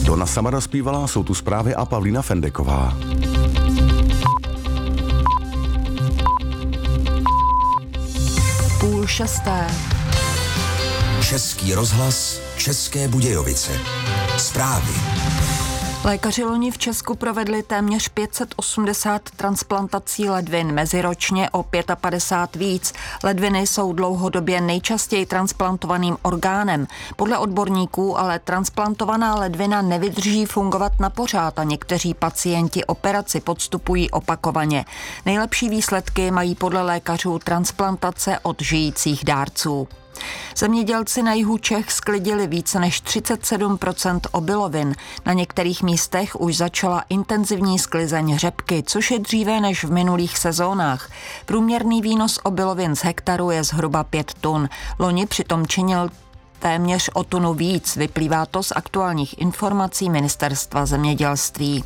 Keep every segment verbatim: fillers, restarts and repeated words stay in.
Dona Samara zpívala, jsou tu zprávy a Pavlína Fendeková. Půl šesté. Český rozhlas, České Budějovice. Zprávy. Lékaři loni v Česku provedli téměř pět set osmdesát transplantací ledvin, meziročně o padesát pět víc. Ledviny jsou dlouhodobě nejčastěji transplantovaným orgánem. Podle odborníků ale transplantovaná ledvina nevydrží fungovat na pořád a někteří pacienti operaci podstupují opakovaně. Nejlepší výsledky mají podle lékařů transplantace od žijících dárců. Zemědělci na jihu Čech sklidili více než třicet sedm procent obilovin. Na některých místech už začala intenzivní sklizeň řepky, což je dříve než v minulých sezónách. Průměrný výnos obilovin z hektaru je zhruba pět tun. Loni přitom činil téměř o tunu víc, vyplývá to z aktuálních informací Ministerstva zemědělství.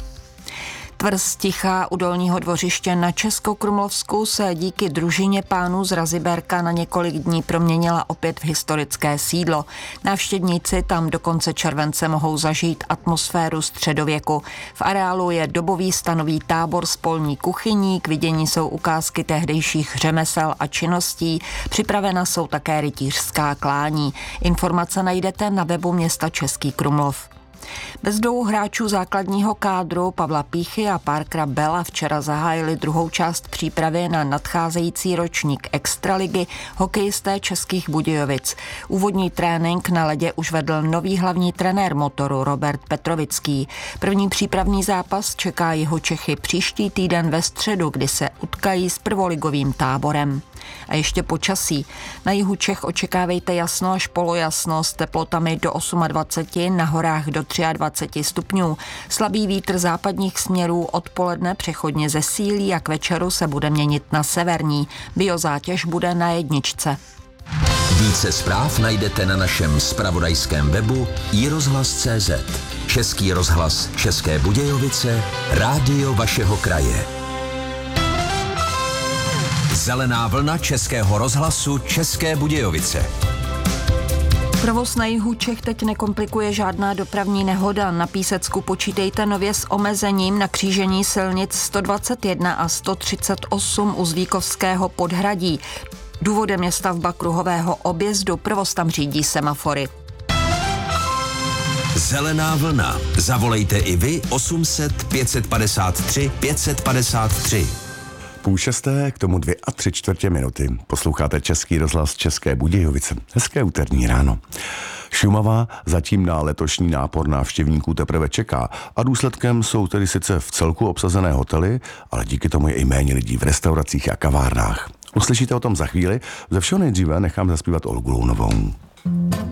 Tvrz Tichá u Dolního Dvořiště na Českokrumlovsku se díky družině pánů z Raziberka na několik dní proměnila opět v historické sídlo. Návštěvníci tam do konce července mohou zažít atmosféru středověku. V areálu je dobový stanový tábor s polní kuchyní, k vidění jsou ukázky tehdejších řemesel a činností, připravena jsou také rytířská klání. Informace najdete na webu města Český Krumlov. Bez dvou hráčů základního kádru Pavla Píchy a Parkera Bella včera zahájili druhou část přípravy na nadcházející ročník extraligy hokejisté Českých Budějovic. Úvodní trénink na ledě už vedl nový hlavní trenér Motoru Robert Petrovický. První přípravný zápas čeká Jihočechy příští týden ve středu, kdy se utkají s prvoligovým Táborem. A ještě počasí. Na jihu Čech očekávejte jasno až polojasno s teplotami do dvacet osm, na horách do dvacet tři stupňů. Slabý vítr západních směrů odpoledne přechodně zesílí a k večeru se bude měnit na severní. Biozátěž bude na jedničce. Více zpráv najdete na našem zpravodajském webu i rozhlas tečka cé zet. Český rozhlas České Budějovice, rádio vašeho kraje. Zelená vlna Českého rozhlasu České Budějovice. Provoz na jihu Čech teď nekomplikuje žádná dopravní nehoda. Na Písecku počítejte nově s omezením na křížení silnic sto dvacet jedna a sto třicet osm u Zvíkovského podhradí. Důvodem je stavba kruhového objezdu, provoz tam řídí semafory. Zelená vlna. Zavolejte i vy osm set pět padesát tři pět padesát tři. Půl šesté, k tomu dvě a tři čtvrtě minuty. Posloucháte Český rozhlas České Budějovice. Hezké úterní ráno. Šumava zatím na letošní nápor návštěvníků teprve čeká a důsledkem jsou tedy sice v celku obsazené hotely, ale díky tomu je i méně lidí v restauracích a kavárnách. Uslyšíte o tom za chvíli, ze všeho nejdříve nechám zaspívat Olgu Lounovou.